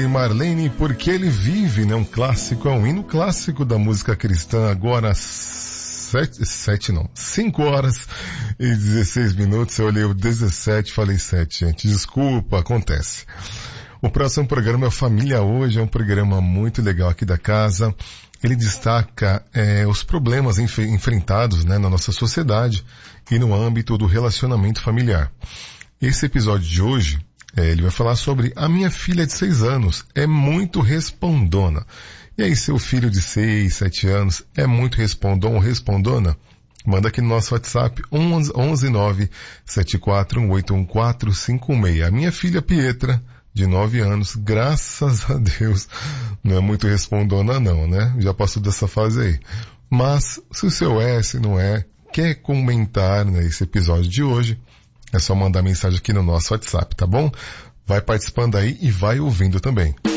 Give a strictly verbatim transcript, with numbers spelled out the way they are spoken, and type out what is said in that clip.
Marlene, Porque Ele Vive, né? Um clássico, é um hino clássico da música cristã. Agora, sete, sete não, cinco horas e dezesseis minutos. Eu olhei o dezessete, falei sete, gente. Desculpa, acontece. O próximo programa é o Família Hoje, é um programa muito legal aqui da casa. Ele destaca é, os problemas enf- enfrentados, né, na nossa sociedade e no âmbito do relacionamento familiar. Esse episódio de hoje, é, ele vai falar sobre a minha filha de seis anos, é muito respondona. E aí, seu filho de seis, sete anos, é muito respondão ou respondona? Manda aqui no nosso WhatsApp, onze nove sete quatro um oito um quatro cinco seis. A minha filha Pietra, de nove anos, graças a Deus, não é muito respondona não, né? Já passou dessa fase aí. Mas, se o seu é, se não é, quer comentar nesse episódio de hoje, é só mandar mensagem aqui no nosso WhatsApp, tá bom? Vai participando aí e vai ouvindo também.